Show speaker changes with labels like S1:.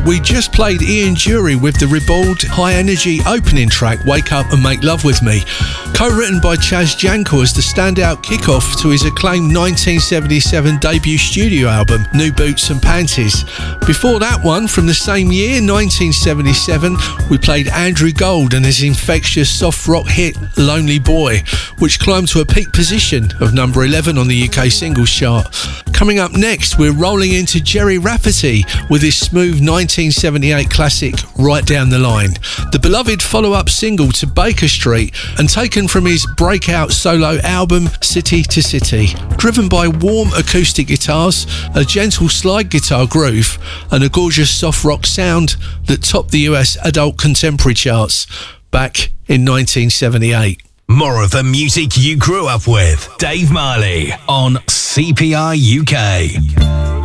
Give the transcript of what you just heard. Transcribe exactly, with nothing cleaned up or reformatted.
S1: we just played Ian Dury with the ribald, high-energy opening track, Wake Up and Make Love With Me, co-written by Chaz Jankel as the standout kick-off to his acclaimed nineteen seventy-seven debut studio album, New Boots and Panties. Before that one, from the same year, nineteen seventy-seven, we played Andrew Gold and his infectious soft rock hit, Lonely Boy, which climbed to a peak position of number eleven on the U K singles chart. Coming up next, we're rolling into Jerry Rafferty with his smooth nineteen seventy-eight classic, Right Down the Line, the beloved follow-up single to Baker Street and taken from his breakout solo album, City to City. Driven by warm acoustic guitars, a gentle slide guitar groove and a gorgeous soft rock sound that topped the U S adult contemporary charts back in nineteen seventy-eight.
S2: More of the music you grew up with. Dave Marley on C P R U K.